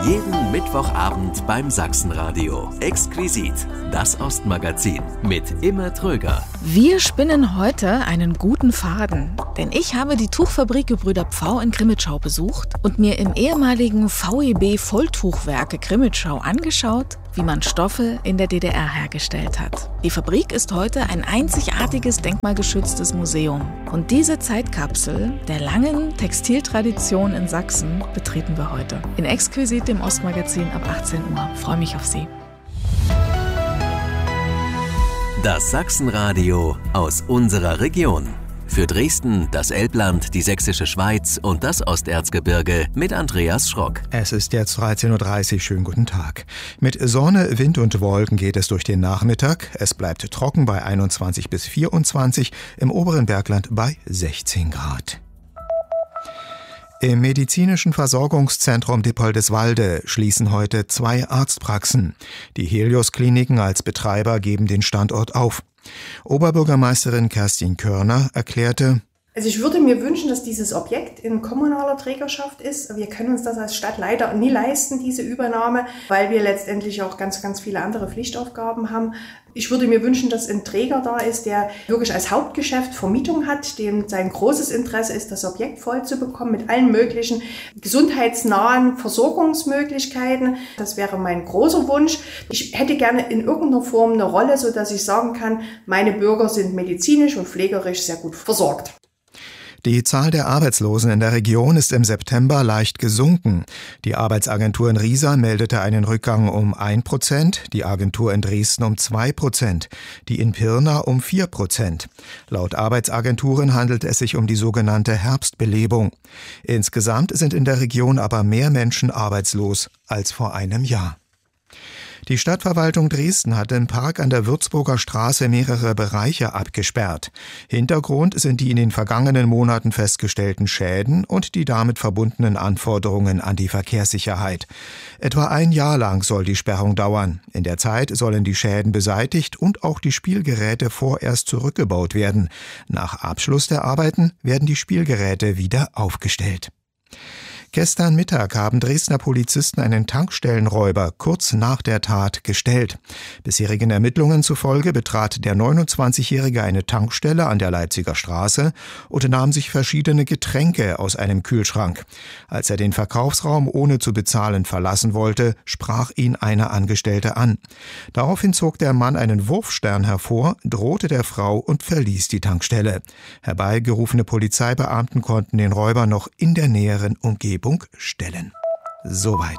Jeden Mittwochabend beim Sachsenradio. Exquisit, das Ostmagazin mit Imme Tröger. Wir spinnen heute einen guten Faden, denn ich habe die Tuchfabrik Gebrüder Pfau in Crimmitschau besucht und mir im ehemaligen VEB Volltuchwerke Crimmitschau angeschaut, wie man Stoffe in der DDR hergestellt hat. Die Fabrik ist heute ein einzigartiges denkmalgeschütztes Museum. Und diese Zeitkapsel der langen Textiltradition in Sachsen betreten wir heute. In Exquisit, dem Ostmagazin ab 18 Uhr. Freue mich auf Sie. Das Sachsenradio aus unserer Region. Für Dresden, das Elbland, die Sächsische Schweiz und das Osterzgebirge mit Andreas Schrock. Es ist jetzt 13.30 Uhr, schönen guten Tag. Mit Sonne, Wind und Wolken geht es durch den Nachmittag. Es bleibt trocken bei 21 bis 24, im oberen Bergland bei 16 Grad. Im medizinischen Versorgungszentrum Dippoldiswalde schließen heute 2 Arztpraxen. Die Helios-Kliniken als Betreiber geben den Standort auf. Oberbürgermeisterin Kerstin Körner erklärte: Also ich würde mir wünschen, dass dieses Objekt in kommunaler Trägerschaft ist. Wir können uns das als Stadt leider nie leisten, diese Übernahme, weil wir letztendlich auch ganz, ganz viele andere Pflichtaufgaben haben. Ich würde mir wünschen, dass ein Träger da ist, der wirklich als Hauptgeschäft Vermietung hat, dem sein großes Interesse ist, das Objekt voll zu bekommen mit allen möglichen gesundheitsnahen Versorgungsmöglichkeiten. Das wäre mein großer Wunsch. Ich hätte gerne in irgendeiner Form eine Rolle, sodass ich sagen kann, meine Bürger sind medizinisch und pflegerisch sehr gut versorgt. Die Zahl der Arbeitslosen in der Region ist im September leicht gesunken. Die Arbeitsagentur in Riesa meldete einen Rückgang um 1%, die Agentur in Dresden um 2%, die in Pirna um 4%. Laut Arbeitsagenturen handelt es sich um die sogenannte Herbstbelebung. Insgesamt sind in der Region aber mehr Menschen arbeitslos als vor einem Jahr. Die Stadtverwaltung Dresden hat im Park an der Würzburger Straße mehrere Bereiche abgesperrt. Hintergrund sind die in den vergangenen Monaten festgestellten Schäden und die damit verbundenen Anforderungen an die Verkehrssicherheit. Etwa ein Jahr lang soll die Sperrung dauern. In der Zeit sollen die Schäden beseitigt und auch die Spielgeräte vorerst zurückgebaut werden. Nach Abschluss der Arbeiten werden die Spielgeräte wieder aufgestellt. Gestern Mittag haben Dresdner Polizisten einen Tankstellenräuber kurz nach der Tat gestellt. Bisherigen Ermittlungen zufolge betrat der 29-Jährige eine Tankstelle an der Leipziger Straße und nahm sich verschiedene Getränke aus einem Kühlschrank. Als er den Verkaufsraum ohne zu bezahlen verlassen wollte, sprach ihn eine Angestellte an. Daraufhin zog der Mann einen Wurfstern hervor, drohte der Frau und verließ die Tankstelle. Herbeigerufene Polizeibeamten konnten den Räuber noch in der näheren Umgebung stellen. Soweit.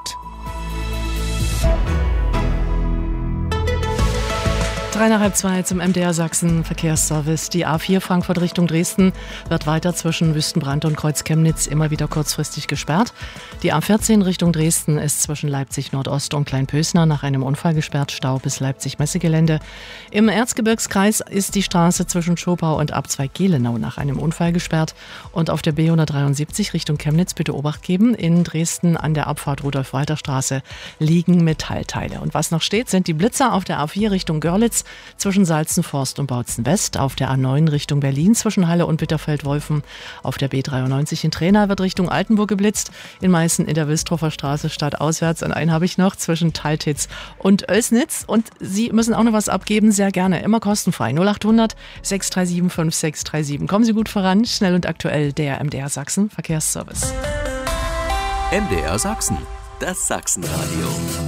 3:30 zum MDR Sachsen Verkehrsservice. Die A4 Frankfurt Richtung Dresden wird weiter zwischen Wüstenbrand und Kreuz Chemnitz immer wieder kurzfristig gesperrt. Die A14 Richtung Dresden ist zwischen Leipzig Nordost und Kleinpösner nach einem Unfall gesperrt, Stau bis Leipzig Messegelände. Im Erzgebirgskreis ist die Straße zwischen Schopau und Abzweig Gelenau nach einem Unfall gesperrt. Und auf der B173 Richtung Chemnitz bitte Obacht geben. In Dresden an der Abfahrt Rudolf-Walter-Straße liegen Metallteile. Und was noch steht, sind die Blitzer auf der A4 Richtung Görlitz zwischen Salzenforst und Bautzen West, auf der A9 Richtung Berlin zwischen Halle und Bitterfeld-Wolfen, auf der B93 in Trena wird Richtung Altenburg geblitzt, in Meißen in der Wilstrofer Straße stadtauswärts, und einen habe ich noch zwischen Taltitz und Oelsnitz. Und Sie müssen auch noch was abgeben, sehr gerne, immer kostenfrei, 0800 637 5637. Kommen Sie gut voran, schnell und aktuell, der MDR Sachsen Verkehrsservice. MDR Sachsen, das Sachsenradio.